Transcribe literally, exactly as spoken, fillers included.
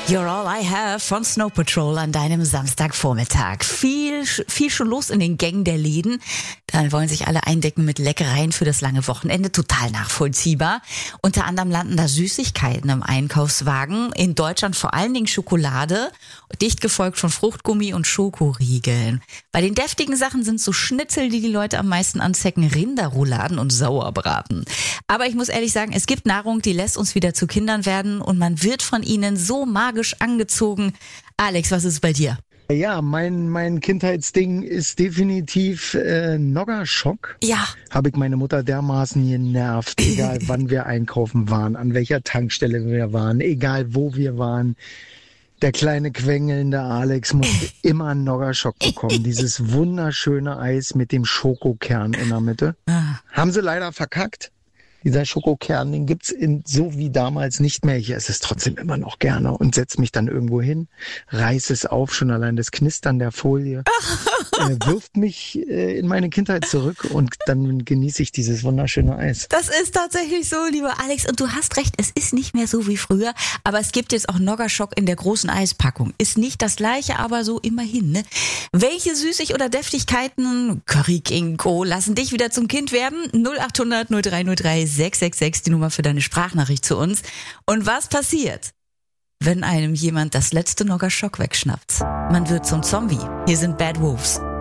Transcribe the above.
You're All I Have von Snow Patrol an deinem Samstagvormittag. Viel, viel schon los in den Gängen der Läden. Dann wollen sich alle eindecken mit Leckereien für das lange Wochenende. Total nachvollziehbar. Unter anderem landen da Süßigkeiten im Einkaufswagen. In Deutschland vor allen Dingen Schokolade, dicht gefolgt von Fruchtgummi und Schokoriegeln. Bei den deftigen Sachen sind so Schnitzel, die die Leute am meisten anzecken, Rinderrouladen und Sauerbraten. Aber ich muss ehrlich sagen, es gibt Nahrung, die lässt uns wieder zu Kindern werden und man wird von ihnen so magisch angezogen. Alex, was ist bei dir? Ja, mein, mein Kindheitsding ist definitiv äh, Noggerschock. Ja. Habe ich meine Mutter dermaßen genervt, egal wann wir einkaufen waren, an welcher Tankstelle wir waren, egal wo wir waren. Der kleine quengelnde Alex musste immer einen Noggerschock bekommen. Dieses wunderschöne Eis mit dem Schokokern in der Mitte. Ah. Haben sie leider verkackt. Dieser Schokokern, den gibt's in so wie damals nicht mehr. Ich esse es trotzdem immer noch gerne und setze mich dann irgendwo hin, reiß es auf, schon allein das Knistern der Folie, äh, wirft mich äh, in meine Kindheit zurück und dann genieße ich dieses wunderschöne Eis. Das ist tatsächlich so, lieber Alex. Und du hast recht, es ist nicht mehr so wie früher, aber es gibt jetzt auch Noggerschock in der großen Eispackung. Ist nicht das gleiche, aber so immerhin, ne? Welche Süßig- oder Deftigkeiten, Curry King Co. lassen dich wieder zum Kind werden? null acht hundert null drei null drei sechs sechs sechs, die Nummer für deine Sprachnachricht zu uns. Und was passiert, wenn einem jemand das letzte Noggerschock wegschnappt? Man wird zum Zombie. Hier sind Bad Wolves.